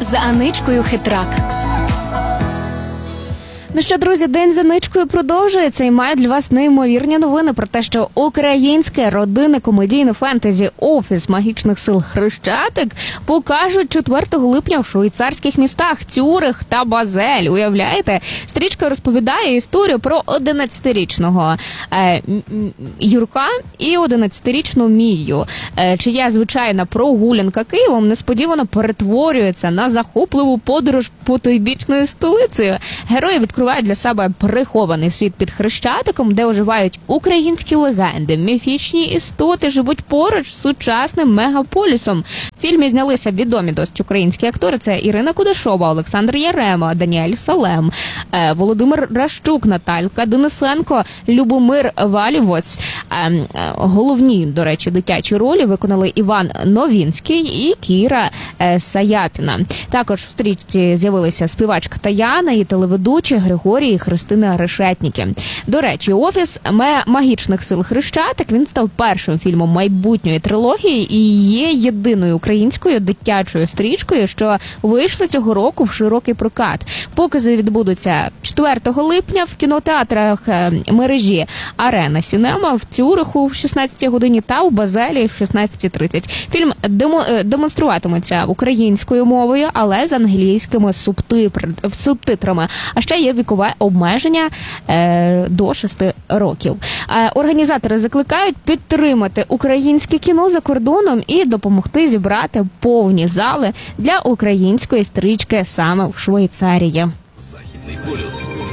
за Аничкою Хитрак. Ну що, друзі, День за Аничкою продовжується і має для вас неймовірні новини про те, що українське родинне комедійне фентезі «Офіс магічних сил Хрещатик» покажуть 4 липня в швейцарських містах Цюрих та Базель. Уявляєте? Стрічка розповідає історію про 11-річного Юрка і 11-річну Мію, чия звичайна прогулянка Києвом несподівано перетворюється на захопливу подорож потойбічною столицею. Герої відкривають для себе прихований світ під Хрещатиком, де оживають українські легенди, міфічні істоти живуть поруч з сучасним мегаполісом. В фільмі знялися відомі досить українські актори. Це Ірина Кудашова, Олександр Ярема, Даніель Салем, Володимир Ращук, Наталька Денисенко, Любомир Валівоць. Головні, до речі, дитячі ролі виконали Іван Новінський і Кіра Саяпіна. Також в стрічці з'явилися співачка Таяна і телеведучі Григорій і Христина Решетніки. До речі, «Офіс магічних сил Хрещатик» він став першим фільмом майбутньої трилогії і є єдиною українською дитячою стрічкою, що вийшли цього року в широкий прокат. Покази відбудуться 4 липня в кінотеатрах мережі «Арена Сінема», в Цюриху в 16 годині та у Базелі в 16:30. Фільм демонструватиметься українською мовою, але з англійськими субтитрами. А ще є вікове обмеження до 6 років. Організатори закликають підтримати українське кіно за кордоном і допомогти зібрати повні зали для української стрічки саме в Швейцарії. Західний полюс.